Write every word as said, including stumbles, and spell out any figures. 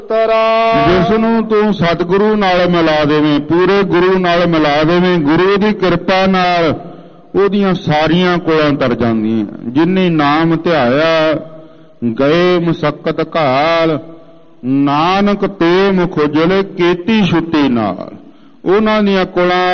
ਜਿਸ ਨੂੰ ਤੂੰ ਸਤਿਗੁਰੂ ਨਾਲ ਮਿਲਾ ਦੇਵੇਂ, ਪੂਰੇ ਗੁਰੂ ਨਾਲ ਮਿਲਾ ਦੇਵੇਂ, ਗੁਰੂ ਦੀ ਕਿਰਪਾ ਨਾਲ ਉਹਦੀਆਂ ਸਾਰੀਆਂ ਕੋਲਾਂ ਤਰ ਜਾਂਦੀਆਂ। ਜਿਨ੍ਹੀ ਨਾਮ ਧਿਆਇਆ ਗਏ ਮੁਸੱਕਤ ਘਾਲ, ਨਾਨਕ ਤੇ ਮੁਖ ਉਜਲੇ ਕੀਤੀ ਛੁੱਟੀ ਨਾਲ। ਉਹਨਾਂ ਦੀਆਂ ਕੋਲਾਂ